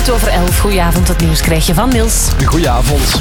11:08. Goedenavond, het nieuws krijg je van Niels. Goedenavond.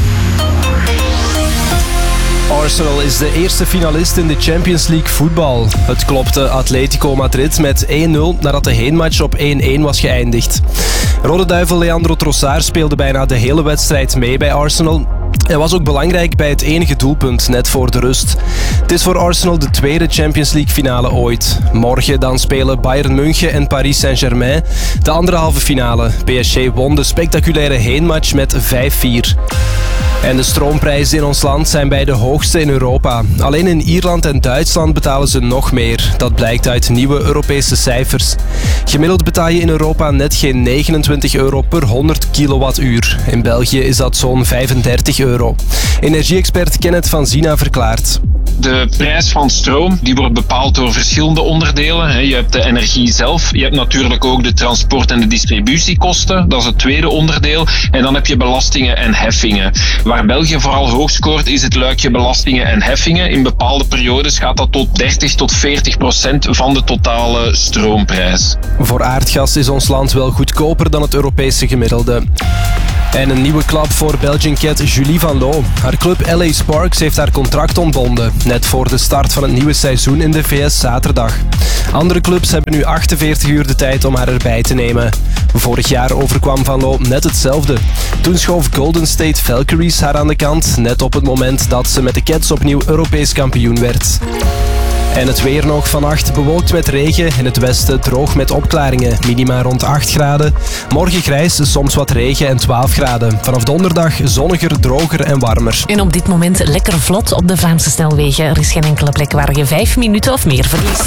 Arsenal is de eerste finalist in de Champions League voetbal. Het klopte Atletico Madrid met 1-0 nadat de heenmatch op 1-1 was geëindigd. Rode duivel Leandro Trossard speelde bijna de hele wedstrijd mee bij Arsenal. Hij was ook belangrijk bij het enige doelpunt net voor de rust. Het is voor Arsenal de tweede Champions League finale ooit. Morgen dan spelen Bayern München en Paris Saint-Germain de andere halve finale. PSG won de spectaculaire heenmatch met 5-4. En de stroomprijzen in ons land zijn bij de hoogste in Europa. Alleen in Ierland en Duitsland betalen ze nog meer. Dat blijkt uit nieuwe Europese cijfers. Gemiddeld betaal je in Europa net geen 29 euro per 100 kilowattuur. In België is dat zo'n 35 euro. Energie-expert Kenneth van Zina verklaart. De prijs van stroom die wordt bepaald door verschillende onderdelen. Je hebt de energie zelf, je hebt natuurlijk ook de transport- en de distributiekosten. Dat is het tweede onderdeel. En dan heb je belastingen en heffingen. Waar België vooral hoog scoort is het luikje belastingen en heffingen. In bepaalde periodes gaat dat tot 30-40% van de totale stroomprijs. Voor aardgas is ons land wel goedkoper dan het Europese gemiddelde. En een nieuwe klap voor Belgian-cat Julie Van Loo. Haar club LA Sparks heeft haar contract ontbonden, net voor de start van het nieuwe seizoen in de VS zaterdag. Andere clubs hebben nu 48 uur de tijd om haar erbij te nemen. Vorig jaar overkwam Van Loo net hetzelfde. Toen schoof Golden State Valkyries haar aan de kant, net op het moment dat ze met de Cats opnieuw Europees kampioen werd. En het weer nog vannacht bewolkt met regen. In het westen droog met opklaringen. Minima rond 8 graden. Morgen grijs, soms wat regen en 12 graden. Vanaf donderdag zonniger, droger en warmer. En op dit moment lekker vlot op de Vlaamse snelwegen. Er is geen enkele plek waar je 5 minuten of meer verliest.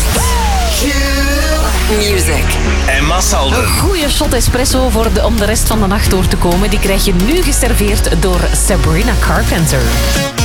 Music. Emma Salden. Een goede shot espresso om de rest van de nacht door te komen. Die krijg je nu geserveerd door Sabrina Carpenter.